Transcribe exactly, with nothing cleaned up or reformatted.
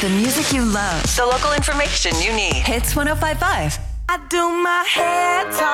The music you love. The local information you need. Hits ten fifty-five. I do my hair talk.